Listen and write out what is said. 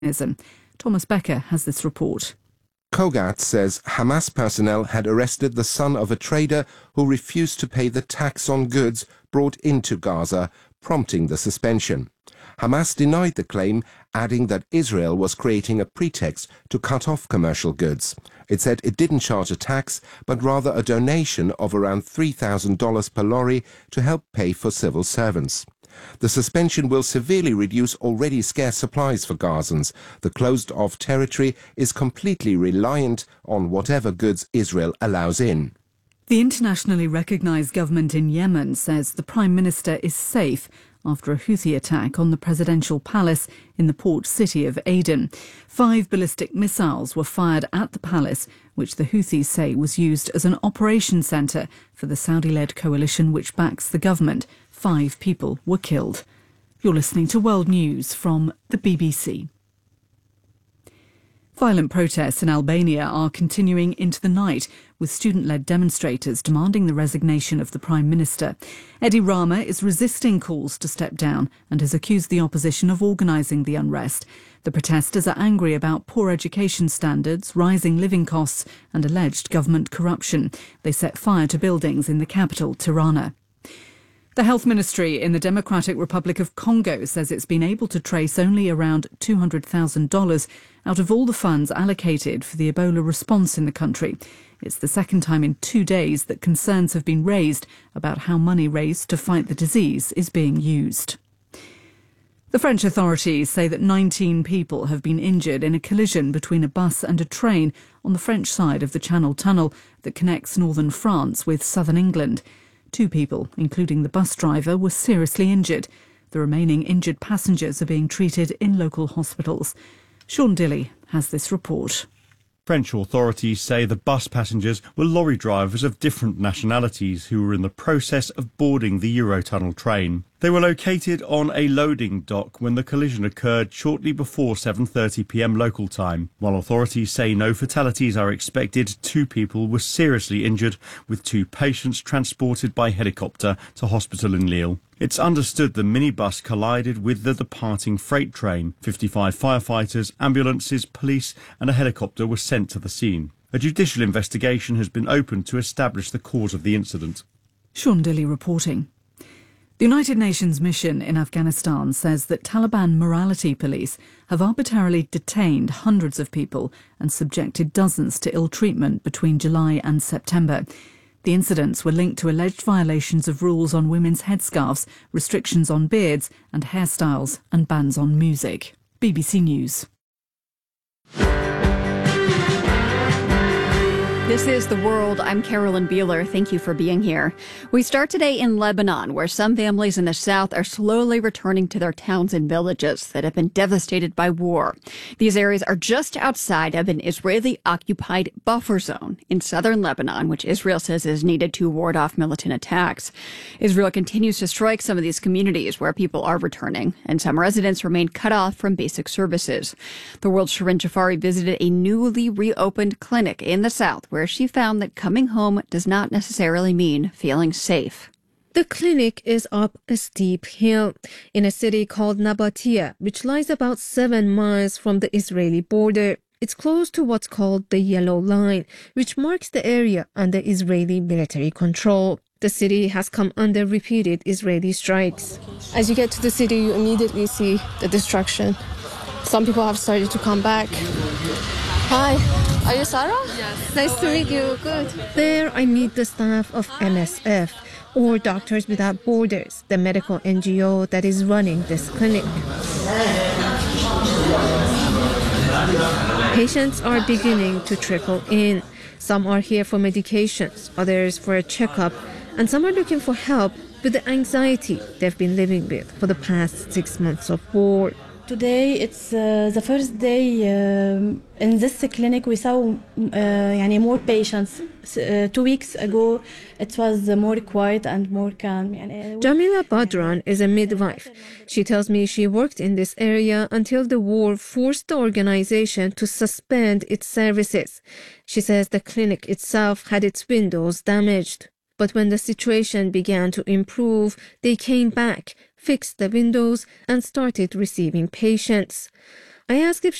Thomas Becker has this report. Kogat says Hamas personnel had arrested the son of a trader who refused to pay the tax on goods brought into Gaza, prompting the suspension. Hamas denied the claim, adding that Israel was creating a pretext to cut off commercial goods. It said it didn't charge a tax, but rather a donation of around $3,000 per lorry to help pay for civil servants. The suspension will severely reduce already scarce supplies for Gazans. The closed-off territory is completely reliant on whatever goods Israel allows in. The internationally recognized government in Yemen says the Prime Minister is safe after a Houthi attack on the presidential palace in the port city of Aden. 5 ballistic missiles were fired at the palace, which the Houthis say was used as an operation centre for the Saudi-led coalition which backs the government. 5 people were killed. You're listening to World News from the BBC. Violent protests in Albania are continuing into the night, with student-led demonstrators demanding the resignation of the Prime Minister. Edi Rama is resisting calls to step down and has accused the opposition of organising the unrest. The protesters are angry about poor education standards, rising living costs and alleged government corruption. They set fire to buildings in the capital, Tirana. The Health Ministry in the Democratic Republic of Congo says it's been able to trace only around $200,000 out of all the funds allocated for the Ebola response in the country. It's the second time in 2 days that concerns have been raised about how money raised to fight the disease is being used. The French authorities say that 19 people have been injured in a collision between a bus and a train on the French side of the Channel Tunnel that connects northern France with southern England. 2 people, including the bus driver, were seriously injured. The remaining injured passengers are being treated in local hospitals. Sean Dilley has this report. French authorities say the bus passengers were lorry drivers of different nationalities who were in the process of boarding the Eurotunnel train. They were located on a loading dock when the collision occurred shortly before 7:30 p.m. local time. While authorities say no fatalities are expected, 2 people were seriously injured, with 2 patients transported by helicopter to hospital in Lille. It's understood the minibus collided with the departing freight train. 55 firefighters, ambulances, police and a helicopter were sent to the scene. A judicial investigation has been opened to establish the cause of the incident. Sean Dilley reporting. The United Nations mission in Afghanistan says that Taliban morality police have arbitrarily detained hundreds of people and subjected dozens to ill treatment between July and September. The incidents were linked to alleged violations of rules on women's headscarves, restrictions on beards and hairstyles, and bans on music. BBC News. This is The World. I'm Carolyn Beeler. Thank you for being here. We start today in Lebanon, where some families in the south are slowly returning to their towns and villages that have been devastated by war. These areas are just outside of an Israeli-occupied buffer zone in southern Lebanon, which Israel says is needed to ward off militant attacks. Israel continues to strike some of these communities where people are returning, and some residents remain cut off from basic services. The World's Shirin Jafari visited a newly reopened clinic in the south where she found that coming home does not necessarily mean feeling safe. The clinic is up a steep hill in a city called Nabatia, which lies about 7 miles from the Israeli border. It's close to what's called the Yellow Line, which marks the area under Israeli military control. The city has come under repeated Israeli strikes. As you get to the city, you immediately see the destruction. Some people have started to come back. Hi, are you Sarah? Yes. Nice to meet you. Good. There I meet the staff of MSF, or Doctors Without Borders, the medical NGO that is running this clinic. Patients are beginning to trickle in. Some are here for medications, others for a checkup, and some are looking for help with the anxiety they've been living with for the past 6 months of war. Today it's the first day in this clinic we saw more patients. 2 weeks ago it was more quiet and more calm. Jamila Badran is a midwife. She tells me she worked in this area until the war forced the organization to suspend its services. She says the clinic itself had its windows damaged. But when the situation began to improve, they came back, fixed the windows and started receiving patients. I asked if